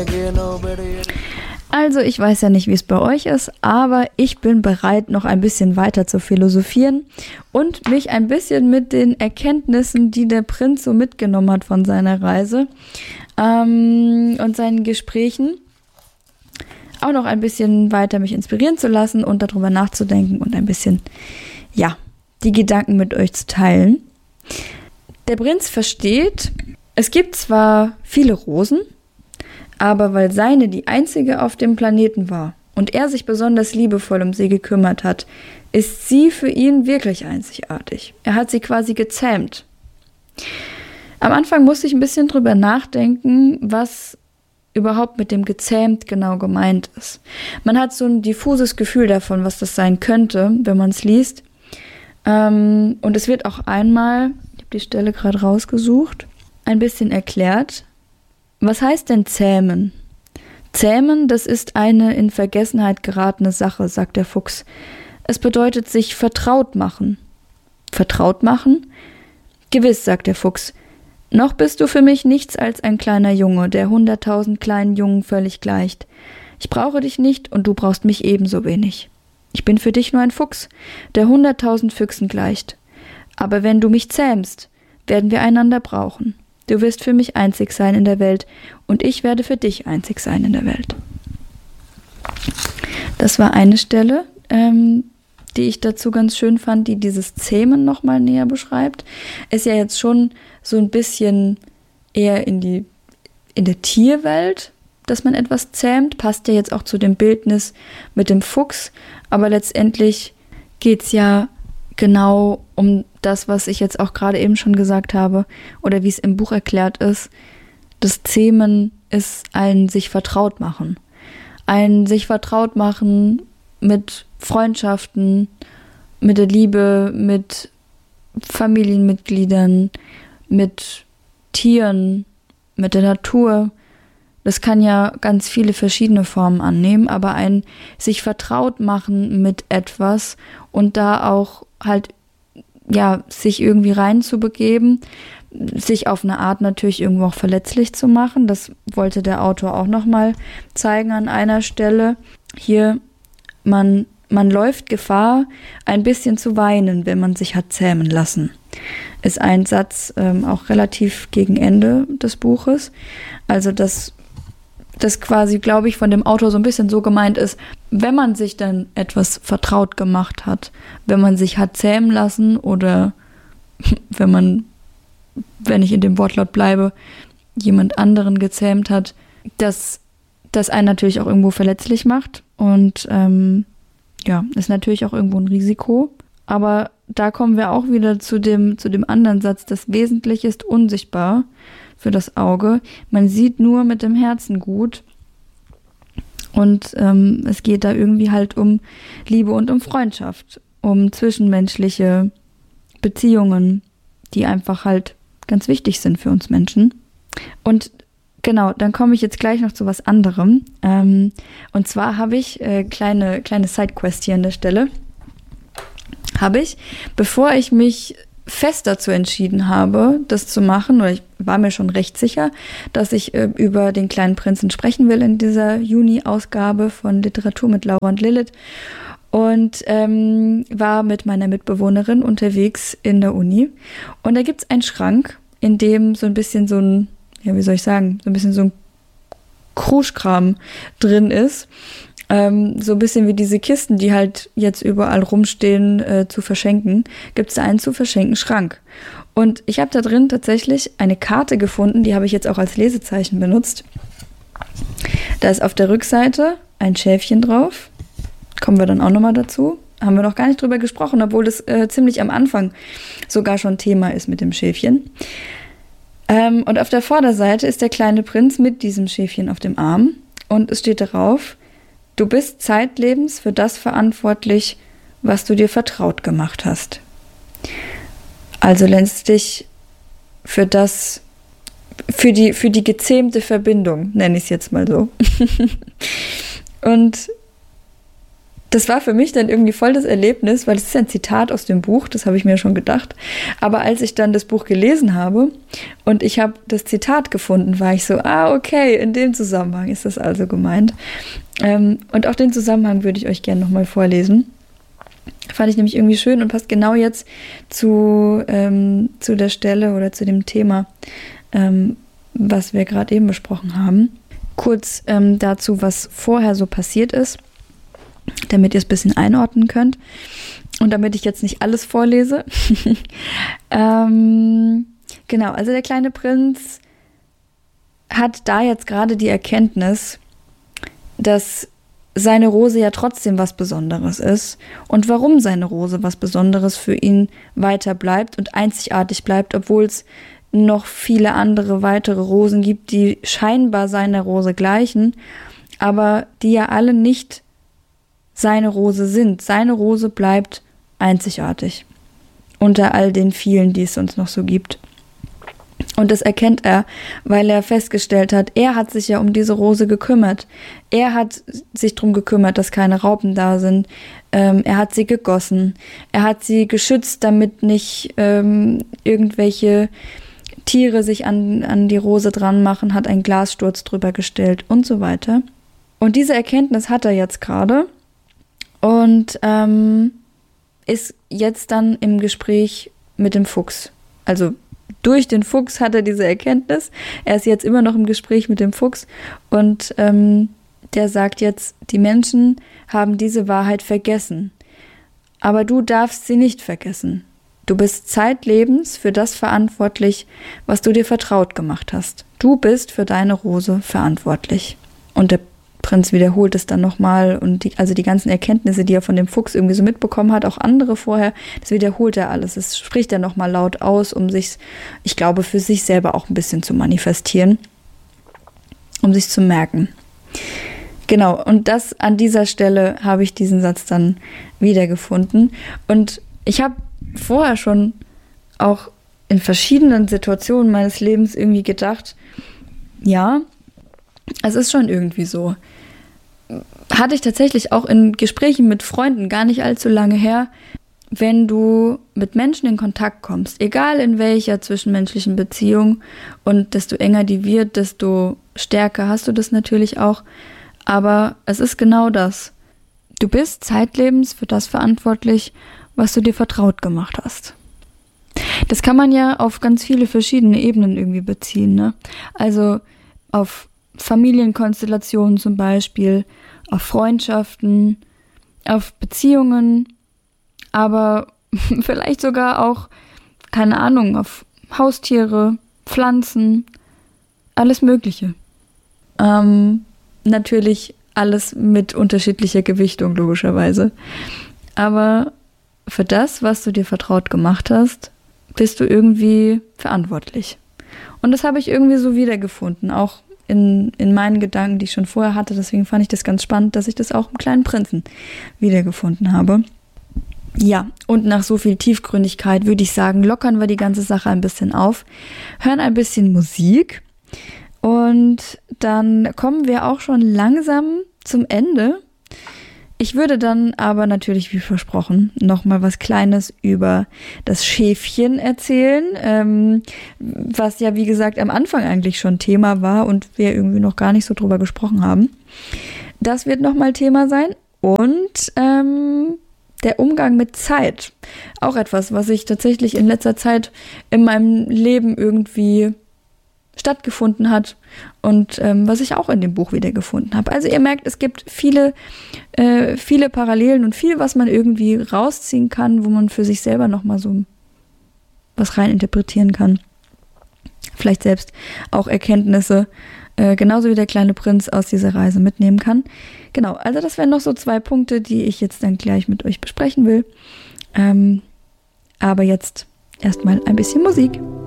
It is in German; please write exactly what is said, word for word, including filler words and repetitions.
Also ich weiß ja nicht, wie es bei euch ist, aber ich bin bereit, noch ein bisschen weiter zu philosophieren und mich ein bisschen mit den Erkenntnissen, die der Prinz so mitgenommen hat von seiner Reise ähm, und seinen Gesprächen, auch noch ein bisschen weiter mich inspirieren zu lassen und darüber nachzudenken und ein bisschen, ja, die Gedanken mit euch zu teilen. Der Prinz versteht, es gibt zwar viele Rosen, aber weil seine die einzige auf dem Planeten war und er sich besonders liebevoll um sie gekümmert hat, ist sie für ihn wirklich einzigartig. Er hat sie quasi gezähmt. Am Anfang musste ich ein bisschen drüber nachdenken, was überhaupt mit dem gezähmt genau gemeint ist. Man hat so ein diffuses Gefühl davon, was das sein könnte, wenn man es liest. Ähm, und es wird auch einmal, ich habe die Stelle gerade rausgesucht, ein bisschen erklärt. Was heißt denn zähmen? Zähmen, das ist eine in Vergessenheit geratene Sache, sagt der Fuchs. Es bedeutet sich vertraut machen. Vertraut machen? Gewiss, sagt der Fuchs. Noch bist du für mich nichts als ein kleiner Junge, der hunderttausend kleinen Jungen völlig gleicht. Ich brauche dich nicht und du brauchst mich ebenso wenig. Ich bin für dich nur ein Fuchs, der hunderttausend Füchsen gleicht. Aber wenn du mich zähmst, werden wir einander brauchen. Du wirst für mich einzig sein in der Welt und ich werde für dich einzig sein in der Welt. Das war eine Stelle, ähm, die ich dazu ganz schön fand, die dieses Zähmen nochmal näher beschreibt. Ist ja jetzt schon so ein bisschen eher in die in der Tierwelt, dass man etwas zähmt, passt ja jetzt auch zu dem Bildnis mit dem Fuchs, aber letztendlich geht es ja genau um das, was ich jetzt auch gerade eben schon gesagt habe oder wie es im Buch erklärt ist. Das Zähmen ist ein sich vertraut machen. Ein sich vertraut machen mit Freundschaften, mit der Liebe, mit Familienmitgliedern, mit Tieren, mit der Natur. Das kann ja ganz viele verschiedene Formen annehmen, aber ein sich vertraut machen mit etwas und da auch halt, ja, sich irgendwie reinzubegeben, sich auf eine Art natürlich irgendwo auch verletzlich zu machen. Das wollte der Autor auch nochmal zeigen an einer Stelle. Hier, man, man läuft Gefahr, ein bisschen zu weinen, wenn man sich hat zähmen lassen. Ist ein Satz ähm, auch relativ gegen Ende des Buches. Also das das quasi, glaube ich, von dem Autor so ein bisschen so gemeint ist, wenn man sich dann etwas vertraut gemacht hat, wenn man sich hat zähmen lassen oder wenn man, wenn ich in dem Wortlaut bleibe, jemand anderen gezähmt hat, dass das einen natürlich auch irgendwo verletzlich macht und ähm, ja, ist natürlich auch irgendwo ein Risiko. Aber da kommen wir auch wieder zu dem, zu dem anderen Satz, das Wesentliche ist unsichtbar für das Auge. Man sieht nur mit dem Herzen gut. Und ähm, es geht da irgendwie halt um Liebe und um Freundschaft, um zwischenmenschliche Beziehungen, die einfach halt ganz wichtig sind für uns Menschen. Und genau, dann komme ich jetzt gleich noch zu was anderem. Ähm, und zwar habe ich äh, kleine, kleine Sidequest hier an der Stelle. Habe ich, bevor ich mich fest dazu entschieden habe, das zu machen, oder ich war mir schon recht sicher, dass ich äh, über den kleinen Prinzen sprechen will in dieser Juni-Ausgabe von Literatur mit Laura und Lilith und ähm, war mit meiner Mitbewohnerin unterwegs in der Uni und da gibt es einen Schrank, in dem so ein bisschen so ein, ja wie soll ich sagen, so ein bisschen so ein Kruschkram drin ist. Ähm, so ein bisschen wie diese Kisten, die halt jetzt überall rumstehen, äh, zu verschenken, gibt es da einen zu verschenken Schrank. Und ich habe da drin tatsächlich eine Karte gefunden, die habe ich jetzt auch als Lesezeichen benutzt. Da ist auf der Rückseite ein Schäfchen drauf. Kommen wir dann auch nochmal dazu. Haben wir noch gar nicht drüber gesprochen, obwohl das äh, ziemlich am Anfang sogar schon Thema ist mit dem Schäfchen. Ähm, und auf der Vorderseite ist der kleine Prinz mit diesem Schäfchen auf dem Arm. Und es steht darauf: Du bist zeitlebens für das verantwortlich, was du dir vertraut gemacht hast. Also letztlich für das, für die, für die gezähmte Verbindung, nenne ich es jetzt mal so. Und das war für mich dann irgendwie voll das Erlebnis, weil es ist ja ein Zitat aus dem Buch, das habe ich mir schon gedacht. Aber als ich dann das Buch gelesen habe und ich habe das Zitat gefunden, war ich so, ah, okay, in dem Zusammenhang ist das also gemeint. Ähm, und auch den Zusammenhang würde ich euch gerne nochmal vorlesen. Fand ich nämlich irgendwie schön und passt genau jetzt zu, ähm, zu der Stelle oder zu dem Thema, ähm, was wir gerade eben besprochen haben. Kurz ähm, dazu, was vorher so passiert ist, damit ihr es ein bisschen einordnen könnt und damit ich jetzt nicht alles vorlese. ähm, genau, also der kleine Prinz hat da jetzt gerade die Erkenntnis, dass seine Rose ja trotzdem was Besonderes ist und warum seine Rose was Besonderes für ihn weiter bleibt und einzigartig bleibt, obwohl es noch viele andere weitere Rosen gibt, die scheinbar seiner Rose gleichen, aber die ja alle nicht seine Rose sind. Seine Rose bleibt einzigartig unter all den vielen, die es sonst noch so gibt. Und das erkennt er, weil er festgestellt hat, er hat sich ja um diese Rose gekümmert. Er hat sich darum gekümmert, dass keine Raupen da sind. Ähm, er hat sie gegossen. Er hat sie geschützt, damit nicht ähm, irgendwelche Tiere sich an, an die Rose dran machen, hat einen Glassturz drüber gestellt und so weiter. Und diese Erkenntnis hat er jetzt gerade und ähm, ist jetzt dann im Gespräch mit dem Fuchs. Also durch den Fuchs hat er diese Erkenntnis. Er ist jetzt immer noch im Gespräch mit dem Fuchs und ähm, der sagt jetzt, die Menschen haben diese Wahrheit vergessen. Aber du darfst sie nicht vergessen. Du bist zeitlebens für das verantwortlich, was du dir vertraut gemacht hast. Du bist für deine Rose verantwortlich. Und der Prinz wiederholt es dann nochmal und die, also die ganzen Erkenntnisse, die er von dem Fuchs irgendwie so mitbekommen hat, auch andere vorher, das wiederholt er alles. Das spricht er nochmal laut aus, um sich, ich glaube, für sich selber auch ein bisschen zu manifestieren, um sich zu merken. Genau, und das an dieser Stelle habe ich diesen Satz dann wiedergefunden. Und ich habe vorher schon auch in verschiedenen Situationen meines Lebens irgendwie gedacht, ja, es ist schon irgendwie so. Hatte ich tatsächlich auch in Gesprächen mit Freunden gar nicht allzu lange her, wenn du mit Menschen in Kontakt kommst, egal in welcher zwischenmenschlichen Beziehung, und desto enger die wird, desto stärker hast du das natürlich auch, aber es ist genau das. Du bist zeitlebens für das verantwortlich, was du dir vertraut gemacht hast. Das kann man ja auf ganz viele verschiedene Ebenen irgendwie beziehen, ne? Also auf Familienkonstellationen zum Beispiel, auf Freundschaften, auf Beziehungen, aber vielleicht sogar auch, keine Ahnung, auf Haustiere, Pflanzen, alles Mögliche. Ähm, natürlich alles mit unterschiedlicher Gewichtung, logischerweise. Aber für das, was du dir vertraut gemacht hast, bist du irgendwie verantwortlich. Und das habe ich irgendwie so wiedergefunden, auch in, in meinen Gedanken, die ich schon vorher hatte. Deswegen fand ich das ganz spannend, dass ich das auch im kleinen Prinzen wiedergefunden habe. Ja, und nach so viel Tiefgründigkeit würde ich sagen, lockern wir die ganze Sache ein bisschen auf, hören ein bisschen Musik und dann kommen wir auch schon langsam zum Ende. Ich würde dann aber natürlich, wie versprochen, nochmal was Kleines über das Schäfchen erzählen, ähm, was ja, wie gesagt, am Anfang eigentlich schon Thema war und wir irgendwie noch gar nicht so drüber gesprochen haben. Das wird nochmal Thema sein und ähm, der Umgang mit Zeit. Auch etwas, was ich tatsächlich in letzter Zeit in meinem Leben irgendwie stattgefunden hat und ähm, was ich auch in dem Buch wiedergefunden habe. Also ihr merkt, es gibt viele, äh, viele Parallelen und viel, was man irgendwie rausziehen kann, wo man für sich selber nochmal so was rein interpretieren kann. Vielleicht selbst auch Erkenntnisse, äh, genauso wie der kleine Prinz aus dieser Reise mitnehmen kann. Genau, also das wären noch so zwei Punkte, die ich jetzt dann gleich mit euch besprechen will. Ähm, aber jetzt erstmal ein bisschen Musik.